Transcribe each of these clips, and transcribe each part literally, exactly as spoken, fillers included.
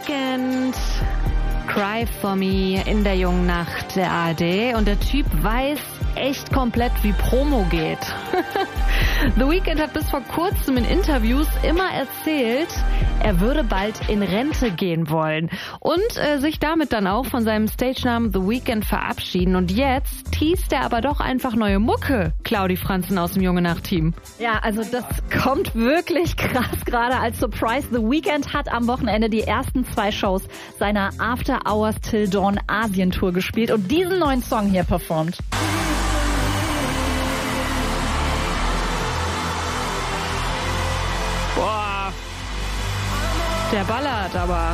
Weeknd, Cry for Me in der jungen Nacht der A R D. Und der Typ weiß echt komplett, wie Promo geht. The Weeknd hat bis vor kurzem in Interviews immer erzählt, er würde bald in Rente gehen wollen und äh, sich damit dann auch von seinem Stage-Namen The Weeknd verabschieden. Und jetzt teast er aber doch einfach neue Mucke, Claudi Franzen aus dem Junge Nacht-Team. Ja, also das kommt wirklich krass gerade als Surprise. The Weeknd hat am Wochenende die ersten zwei Shows seiner After Hours Till Dawn Asien-Tour gespielt und diesen neuen Song hier performt. Boah, der ballert aber.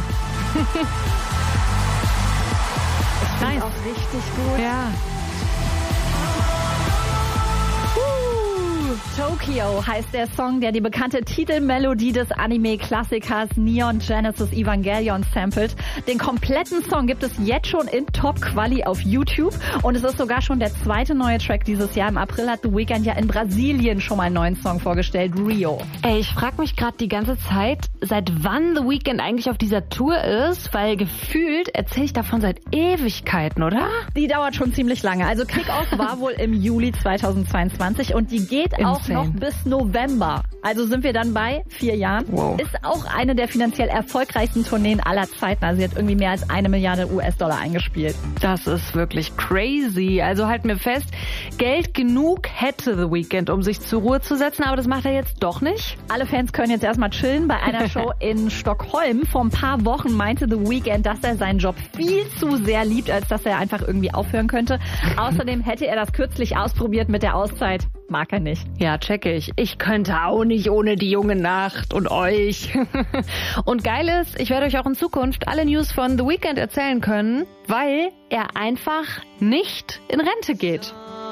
Das ist auch richtig gut. Ja. Tokyo heißt der Song, der die bekannte Titelmelodie des Anime-Klassikers Neon Genesis Evangelion samplet. Den kompletten Song gibt es jetzt schon in Top-Quali auf YouTube und es ist sogar schon der zweite neue Track dieses Jahr. Im April hat The Weeknd ja in Brasilien schon mal einen neuen Song vorgestellt, Rio. Ey, ich frage mich gerade die ganze Zeit, seit wann The Weeknd eigentlich auf dieser Tour ist, weil gefühlt erzähle ich davon seit Ewigkeiten, oder? Die dauert schon ziemlich lange. Also Kick-Off war wohl im Juli zweitausendzweiundzwanzig und die geht auch Insane. noch bis November. Also sind wir dann bei vier Jahren. Wow. Ist auch eine der finanziell erfolgreichsten Tourneen aller Zeiten. Also sie hat irgendwie mehr als eine Milliarde U S-Dollar eingespielt. Das ist wirklich crazy. Also halten wir fest, Geld genug hätte The Weeknd, um sich zur Ruhe zu setzen, aber das macht er jetzt doch nicht. Alle Fans können jetzt erstmal chillen. Bei einer Show in Stockholm vor ein paar Wochen meinte The Weeknd, dass er seinen Job viel zu sehr liebt, als dass er einfach irgendwie aufhören könnte. Außerdem hätte er das kürzlich ausprobiert mit der Auszeit. Mag er nicht. Ja, check ich. Ich könnte auch nicht ohne die junge Nacht und euch. Und geil ist, ich werde euch auch in Zukunft alle News von The Weeknd erzählen können, weil er einfach nicht in Rente geht.